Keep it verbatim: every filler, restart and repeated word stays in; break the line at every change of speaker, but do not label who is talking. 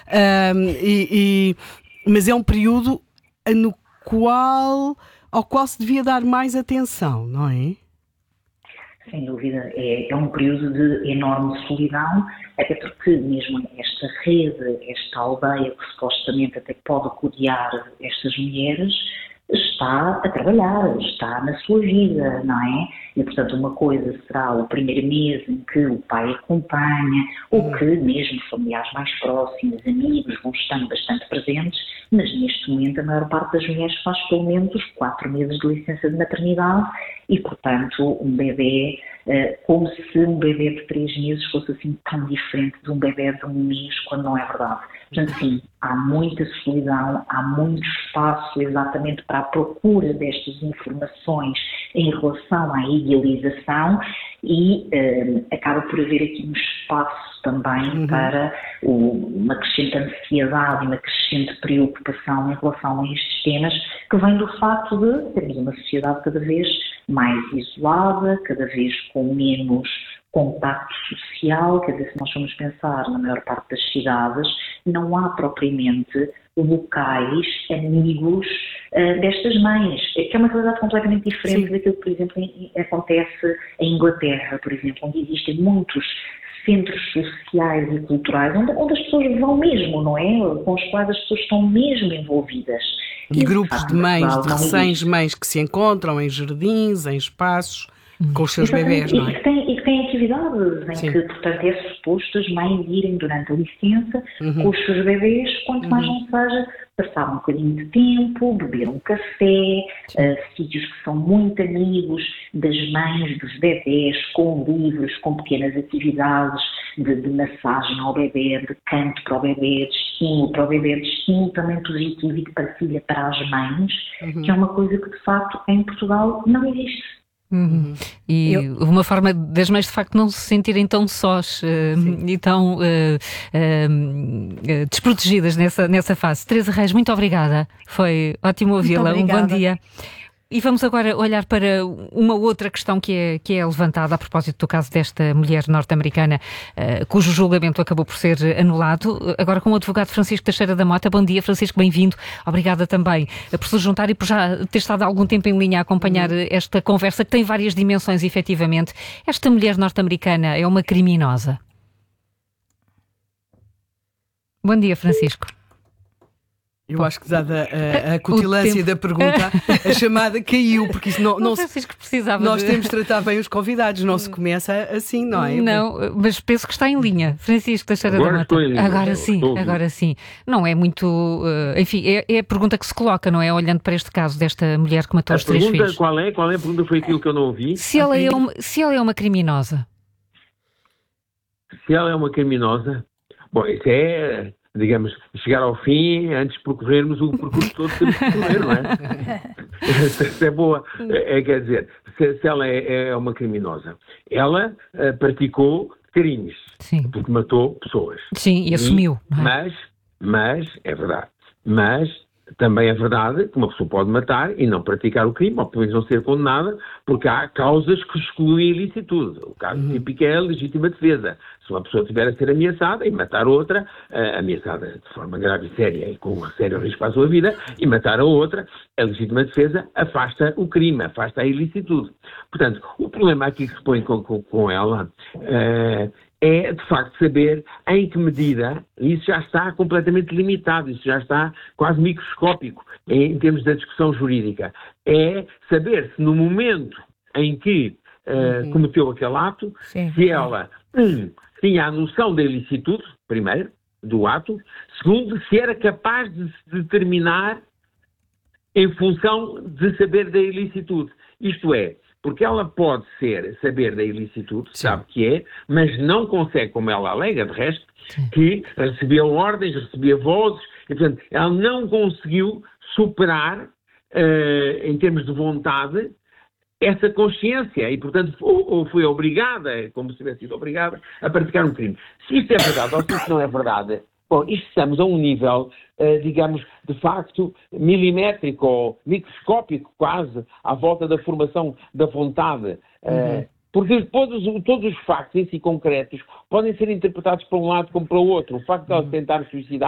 Um, e, e, mas é um período no qual, ao qual se devia dar mais atenção, não é?
Sem dúvida, é, é um período de enorme solidão, até porque mesmo esta rede, esta aldeia que supostamente até pode rodear estas mulheres, está a trabalhar, está na sua vida, não é? E, portanto, uma coisa será o primeiro mês em que o pai acompanha, ou que mesmo familiares mais próximos, amigos, vão estando bastante presentes, mas neste momento a maior parte das mulheres faz pelo menos os quatro meses de licença de maternidade e, portanto, um bebê, como se um bebê de três meses fosse assim tão diferente de um bebê de um mês, quando não é verdade. Portanto, sim, há muita solidão, há muito espaço exatamente para a procura destas informações em relação à idealização e eh, acaba por haver aqui um espaço também uhum. para o, uma crescente ansiedade e uma crescente preocupação em relação a estes temas, que vem do facto de termos uma sociedade cada vez mais isolada, cada vez com menos contacto social. Quer dizer, se nós formos pensar na maior parte das cidades, não há propriamente locais, amigos uh, destas mães, que é uma realidade completamente diferente Sim. daquilo que, por exemplo, em, acontece em Inglaterra, por exemplo, onde existem muitos centros sociais e culturais, onde, onde as pessoas vão mesmo, não é? Com os quais as pessoas estão mesmo envolvidas.
E, e grupos de mães, de recém-mães que se encontram em jardins, em espaços, hum. com os seus
Exatamente.
bebés, não é?
E que têm, e que têm atividades em
Sim.
que, portanto, é suposto as mães irem durante a licença uhum. com os seus bebés, quanto mais uhum. não seja, passar um bocadinho de tempo, beber um café, uh, sítios que são muito amigos das mães, dos bebés, com livros, com pequenas atividades de, de massagem ao bebê, de canto para o bebê, de estímulo para o bebê, de estímulo também positivo e de partilha para as mães, uhum. que é uma coisa que, de facto, em Portugal não existe.
Uhum. E Eu... uma forma das mães de facto não se sentirem tão sós uh, e tão uh, uh, desprotegidas nessa, nessa fase. Teresa Reis, muito obrigada, foi ótimo ouvi-la, um bom dia. E vamos agora olhar para uma outra questão que é, que é levantada a propósito do caso desta mulher norte-americana uh, cujo julgamento acabou por ser anulado. Agora com o advogado Francisco Teixeira da Mota. Bom dia, Francisco, bem-vindo. Obrigada também por se juntar e por já ter estado há algum tempo em linha a acompanhar uhum. esta conversa que tem várias dimensões, efetivamente. Esta mulher norte-americana é uma criminosa? Bom dia, Francisco.
Eu acho que, dada a, a cutilância da pergunta, a chamada caiu, porque isso não, não se,
precisava
nós
de...
temos de tratar bem os convidados, não se começa assim, não é?
Não, mas penso que está em linha. Francisco Teixeira da Mota. Agora sim, agora sim. Não é muito... Uh, enfim, é, é a pergunta que se coloca, não é? Olhando para este caso desta mulher que matou
a
os três
pergunta,
filhos.
Qual é? Qual é a pergunta? Foi aquilo que eu não ouvi.
Se ela, é uma, se ela é uma criminosa.
Se ela é uma criminosa... Bom, isso é... digamos, chegar ao fim antes de percorrermos o percurso todo que temos que percorrer, não é? Isso é boa. É, quer dizer, se, se ela é, é uma criminosa, ela uh, praticou crimes, Sim. porque matou pessoas.
Sim, e assumiu.
E, mas, mas, é verdade, mas também é verdade que uma pessoa pode matar e não praticar o crime, ou pelo menos não ser condenada, porque há causas que excluem a ilicitude. O caso uhum. típico é a legítima defesa. Se uma pessoa estiver a ser ameaçada e matar outra, uh, ameaçada de forma grave e séria e com sério risco à sua vida, e matar a outra, a legítima defesa afasta o crime, afasta a ilicitude. Portanto, o problema aqui que se põe com, com, com ela uh, é, de facto, saber em que medida isso já está completamente limitado, isso já está quase microscópico em termos da discussão jurídica. É saber se no momento em que uh, uhum. cometeu aquele ato, Sim. se ela, um, tinha a noção da ilicitude, primeiro, do ato, segundo, se era capaz de se determinar em função de saber da ilicitude. Isto é, porque ela pode ser, saber da ilicitude, Sim. sabe que é, mas não consegue, como ela alega, de resto, Sim. que recebia ordens, recebia vozes, e, portanto, ela não conseguiu superar, uh, em termos de vontade, essa consciência, e, portanto, ou, ou foi obrigada, como se tivesse sido obrigada, a praticar um crime. Se isto é verdade ou se isto não é verdade, bom, isto estamos a um nível, uh, digamos, de facto, milimétrico ou microscópico quase, à volta da formação da vontade. Uh, uhum. Porque todos, todos os factos em si concretos podem ser interpretados para um lado como para o outro. O facto de ela tentar suicidar